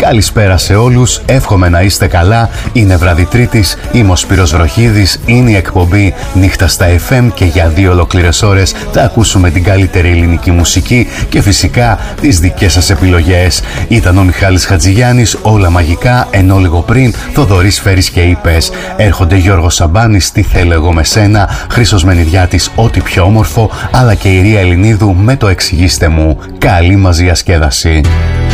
Καλησπέρα σε όλους, εύχομαι να είστε καλά. Είναι βράδυ Τρίτης, είμαι ο Σπύρος Βροχίδης, είναι η εκπομπή Νύχτα στα FM και για 2 ολόκληρες ώρες θα ακούσουμε την καλύτερη ελληνική μουσική και φυσικά τις δικές σας επιλογές. Ήταν ο Μιχάλης Χατζηγιάννης, όλα μαγικά, ενώ λίγο πριν Θοδωρής Φέρης και Είπες. Έρχονται Γιώργος Σαμπάνης, Τι θέλω εγώ με σένα, Χρήστος Μενιδιάτης, Ό,τι πιο όμορφο, αλλά και η Ρία Ελληνίδου με το Εξηγήστε μου. Καλή μας διασκέδαση.